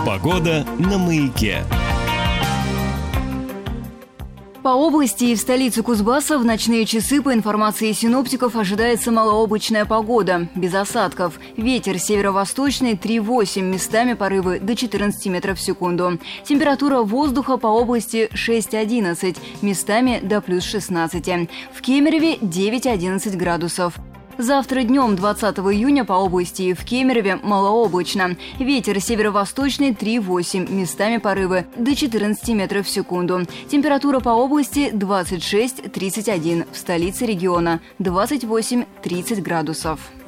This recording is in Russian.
Погода на Маяке. По области и в столице Кузбасса в ночные часы, по информации синоптиков, ожидается малооблачная погода, без осадков. Ветер северо-восточный 3,8, местами порывы до 14 метров в секунду. Температура воздуха по области 6-11, местами до плюс 16. В Кемерове 9-11 градусов. Завтра днем, 20 июня, по области и в Кемерове малооблачно. Ветер северо-восточный 3,8, местами порывы до 14 метров в секунду. Температура по области 26-31, в столице региона 28-30 градусов.